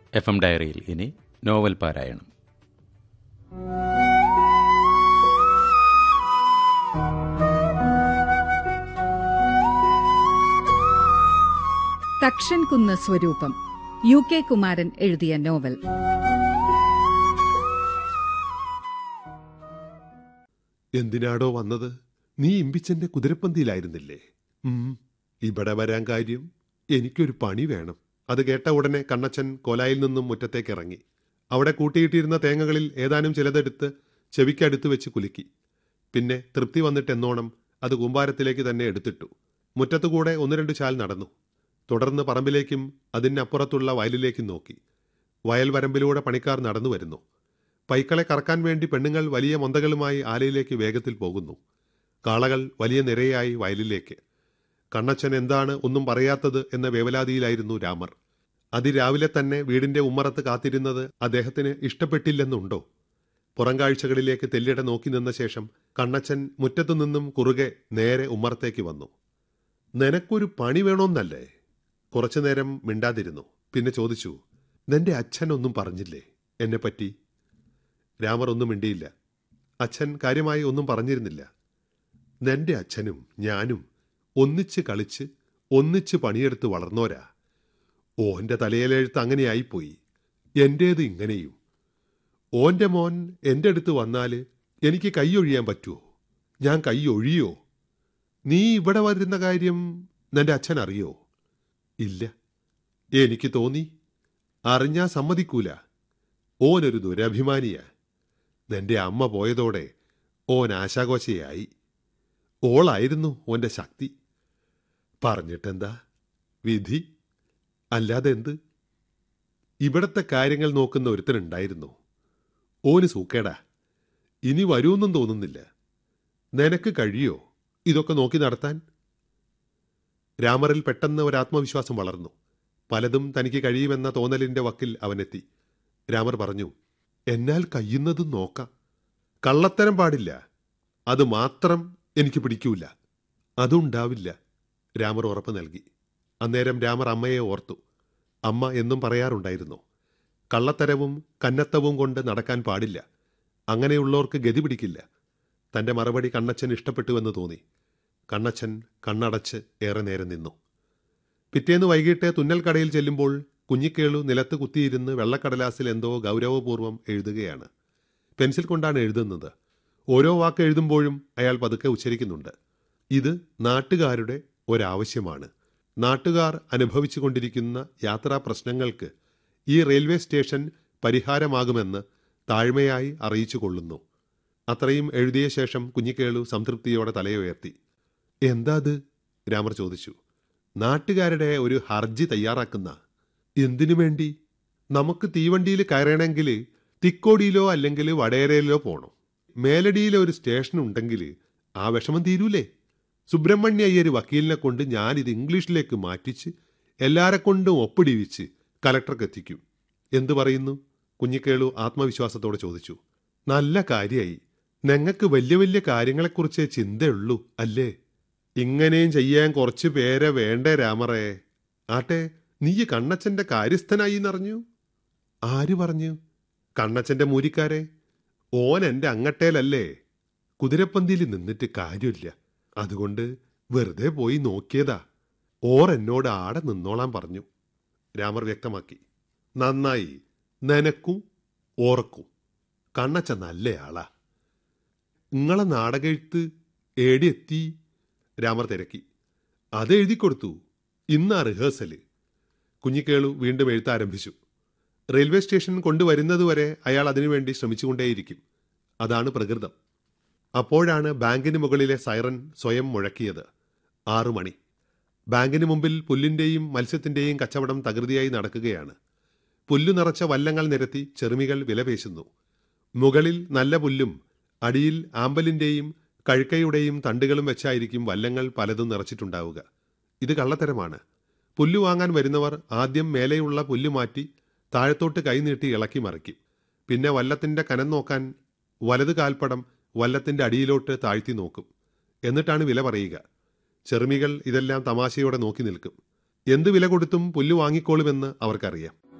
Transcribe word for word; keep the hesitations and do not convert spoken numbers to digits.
F M ഡയറിയിൽ ഇനി novel പാരായണം. തക്ഷൻകുന്ന് സ്വരൂപം, യു കെ കുമാരൻ എഴുതിയ നോവൽ. എന്തിനാടോ വന്നത്? നീ ഇമ്പിച്ചന്റെ കുതിരപ്പന്തിയിലായിരുന്നില്ലേ? ഉം ഇവിടെ വരാൻ കാര്യം, എനിക്കൊരു പണി വേണം. അത് കേട്ട ഉടനെ കണ്ണച്ചൻ കോലായിൽ നിന്നും മുറ്റത്തേക്ക് ഇറങ്ങി. അവിടെ കൂട്ടിയിട്ടിരുന്ന തേങ്ങകളിൽ ഏതാനും ചിലതെടുത്ത് ചെവിക്കടുത്ത് വെച്ച് കുലുക്കി. പിന്നെ തൃപ്തി വന്നിട്ട് എന്നോണം അത് കൂമ്പാരത്തിലേക്ക് തന്നെ എടുത്തിട്ടു. മുറ്റത്തുകൂടെ ഒന്ന് രണ്ട് ചാൽ നടന്നു. തുടർന്ന് പറമ്പിലേക്കും അതിനപ്പുറത്തുള്ള വയലിലേക്കും നോക്കി. വയൽ വരമ്പിലൂടെ പണിക്കാർ നടന്നു വരുന്നു. പൈക്കളെ കറക്കാൻ വേണ്ടി പെണ്ണുങ്ങൾ വലിയ മൊന്തകളുമായി ആലയിലേക്ക് വേഗത്തിൽ പോകുന്നു. കാളകൾ വലിയ നിരയായി വയലിലേക്ക്. കണ്ണച്ചൻ എന്താണ് ഒന്നും പറയാത്തത് എന്ന വേവലാതിയിലായിരുന്നു രാമർ. അതിരാവിലെ തന്നെ വീടിന്റെ ഉമ്മറത്ത് കാത്തിരുന്നത് അദ്ദേഹത്തിന് ഇഷ്ടപ്പെട്ടില്ലെന്നുണ്ടോ? പുറംകാഴ്ചകളിലേക്ക് തെല്ലിട നോക്കി നിന്ന ശേഷം കണ്ണച്ചൻ മുറ്റത്തുനിന്നും കുറുകെ നേരെ ഉമ്മറത്തേക്ക് വന്നു. നിനക്കൊരു പണി വേണോന്നല്ലേ? കുറച്ചുനേരം മിണ്ടാതിരുന്നു. പിന്നെ ചോദിച്ചു, നിന്റെ അച്ഛനൊന്നും പറഞ്ഞില്ലേ എന്നെപ്പറ്റി? രാമർ ഒന്നും മിണ്ടിയില്ല. അച്ഛൻ കാര്യമായി ഒന്നും പറഞ്ഞിരുന്നില്ല. നിന്റെ അച്ഛനും ഞാനും ഒന്നിച്ച് കളിച്ച് ഒന്നിച്ച് പണിയെടുത്ത് വളർന്നോരാ. ഓന്റെ തലയിലെഴുത്ത് അങ്ങനെയായിപ്പോയി, എന്റേത് ഇങ്ങനെയും. ഓന്റെ മോൻ എൻ്റെ അടുത്ത് വന്നാൽ എനിക്ക് കൈയൊഴിയാൻ പറ്റുമോ? ഞാൻ കൈയൊഴിയോ? നീ ഇവിടെ വരുന്ന കാര്യം നിന്റെ അച്ഛൻ അറിയോ? ഇല്ല, എനിക്ക് തോന്നി. അറിഞ്ഞാ സമ്മതിക്കൂല. ഓനൊരു ദുരഭിമാനിയാ. നിന്റെ അമ്മ പോയതോടെ ഓൻ ആശാഘോഷയായി. ഓളായിരുന്നു ഓന്റെ ശക്തി. പറഞ്ഞിട്ടെന്താ, വിധി അല്ലാതെ എന്ത്? ഇവിടത്തെ കാര്യങ്ങൾ നോക്കുന്ന ഒരുത്തനുണ്ടായിരുന്നു. ഓന് സൂക്കേടാ. ഇനി വരൂന്നും തോന്നുന്നില്ല. നിനക്ക് കഴിയോ ഇതൊക്കെ നോക്കി നടത്താൻ? രാമറിൽ പെട്ടെന്ന് ഒരാത്മവിശ്വാസം വളർന്നു. പലതും തനിക്ക് കഴിയുമെന്ന തോന്നലിന്റെ വക്കിൽ അവനെത്തി. രാമർ പറഞ്ഞു, എന്നാൽ കഴിയുന്നതും നോക്കാം. കള്ളത്തരം പാടില്ല. അത് മാത്രം എനിക്ക് പിടിക്കൂല. അതുണ്ടാവില്ല, രാമർ ഉറപ്പ് നൽകി. അന്നേരം രാമർ അമ്മയെ ഓർത്തു. അമ്മ എന്നും പറയാറുണ്ടായിരുന്നു, കള്ളത്തരവും കന്നത്തവും കൊണ്ട് നടക്കാൻ പാടില്ല. അങ്ങനെയുള്ളവർക്ക് ഗതി പിടിക്കില്ല. തന്റെ മറുപടി കണ്ണച്ചൻ ഇഷ്ടപ്പെട്ടുവെന്ന് തോന്നി. കണ്ണച്ചൻ കണ്ണടച്ച് ഏറെ നേരം നിന്നു. പിറ്റേന്ന് വൈകിട്ട് തുന്നൽ കടയിൽ ചെല്ലുമ്പോൾ കുഞ്ഞിക്കേളു നിലത്ത് കുത്തിയിരുന്ന് വെള്ളക്കടലാസിൽ എന്തോ ഗൗരവപൂർവ്വം എഴുതുകയാണ്. പെൻസിൽ കൊണ്ടാണ് എഴുതുന്നത്. ഓരോ വാക്ക് എഴുതുമ്പോഴും അയാൾ പതുക്കെ ഉച്ചരിക്കുന്നുണ്ട്. ഇത് നാട്ടുകാരുടെ ഒരാവശ്യമാണ്. നാട്ടുകാർ അനുഭവിച്ചു കൊണ്ടിരിക്കുന്ന യാത്രാ പ്രശ്നങ്ങൾക്ക് ഈ റെയിൽവേ സ്റ്റേഷൻ പരിഹാരമാകുമെന്ന് താഴ്മയായി അറിയിച്ചു കൊള്ളുന്നു. അത്രയും എഴുതിയ ശേഷം കുഞ്ഞിക്കേളു സംതൃപ്തിയോടെ തലയുയർത്തി. എന്താ അത്? രാമർ ചോദിച്ചു. നാട്ടുകാരുടെ ഒരു ഹർജി തയ്യാറാക്കുന്ന. എന്തിനു വേണ്ടി? നമുക്ക് തീവണ്ടിയിൽ കയറണമെങ്കിൽ തിക്കോടിയിലോ അല്ലെങ്കിൽ വടേരയിലോ പോകണം. മേലടിയിലെ ഒരു സ്റ്റേഷൻ ഉണ്ടെങ്കിൽ ആ വിഷമം തീരൂലേ? സുബ്രഹ്മണ്യ അയ്യർ വക്കീലിനെ കൊണ്ട് ഞാനിത് ഇംഗ്ലീഷിലേക്ക് മാറ്റിച്ച് എല്ലാരെ കൊണ്ടും ഒപ്പിടിവിച്ച് കലക്ടർക്ക് എത്തിക്കും. എന്തു പറയുന്നു? കുഞ്ഞിക്കേളു ആത്മവിശ്വാസത്തോടെ ചോദിച്ചു. നല്ല കാര്യമായി. ഞങ്ങൾക്ക് വലിയ വലിയ കാര്യങ്ങളെക്കുറിച്ചേ ചിന്തയുള്ളൂ അല്ലേ? ഇങ്ങനെയും ചെയ്യാൻ കുറച്ചു പേരെ വേണ്ടേ രാമറേ? ആട്ടെ, നീ കണ്ണച്ചന്റെ കാര്യസ്ഥനായി എന്നറിഞ്ഞു? ആര് പറഞ്ഞു? കണ്ണച്ചന്റെ മൂരിക്കാരെ. ഓൻ എൻ്റെ അങ്ങട്ടേലല്ലേ. കുതിരപ്പന്തിയിൽ നിന്നിട്ട് കാര്യമില്ല. അതുകൊണ്ട് വെറുതെ പോയി നോക്കിയതാ. ഓർ എന്നോട് ആടെ നിന്നോളാൻ പറഞ്ഞു, രാമർ വ്യക്തമാക്കി. നന്നായി. നിനക്കും ഓർക്കും. കണ്ണച്ച നല്ലയാളാ. ഇങ്ങളെ നാടകെഴുത്ത് ഏടിയെത്തി? രാമർ തിരക്കി. അത് എഴുതിക്കൊടുത്തു. ഇന്നാ റിഹേഴ്സല്. കുഞ്ഞിക്കേളു വീണ്ടും എഴുത്താരംഭിച്ചു. റെയിൽവേ സ്റ്റേഷൻ കൊണ്ടുവരുന്നതുവരെ അയാൾ അതിനുവേണ്ടി ശ്രമിച്ചുകൊണ്ടേയിരിക്കും. അതാണ് പ്രകൃതം. അപ്പോഴാണ് ബാങ്കിന് മുകളിലെ സൈറൻ സ്വയം മുഴക്കിയത്. ആറു മണി. ബാങ്കിന് മുമ്പിൽ പുല്ലിന്റെയും മത്സ്യത്തിന്റെയും കച്ചവടം തകൃതിയായി നടക്കുകയാണ്. പുല്ലു നിറച്ച വല്ലങ്ങൾ നിരത്തി ചെറുമികൾ വിലപേശുന്നു. മുകളിൽ നല്ല പുല്ലും അടിയിൽ ആമ്പലിന്റെയും കഴുക്കയുടെയും തണ്ടുകളും വെച്ചായിരിക്കും വല്ലങ്ങൾ പലതും നിറച്ചിട്ടുണ്ടാവുക. ഇത് കള്ളത്തരമാണ്. പുല്ലു വാങ്ങാൻ വരുന്നവർ ആദ്യം മേലെയുള്ള പുല്ലു മാറ്റി താഴത്തോട്ട് കൈനീട്ടി ഇളക്കി മറിക്കും. പിന്നെ വല്ലത്തിന്റെ കനം നോക്കാൻ വലത് കാൽപ്പടം വല്ലത്തിന്റെ അടിയിലോട്ട് താഴ്ത്തി നോക്കും. എന്നിട്ടാണ് വില പറയുക. ചെറുമികൾ ഇതെല്ലാം തമാശയോടെ നോക്കി നിൽക്കും. എന്ത് വില കൊടുത്തും പുല്ല് വാങ്ങിക്കോളുമെന്ന് അവർക്കറിയാം.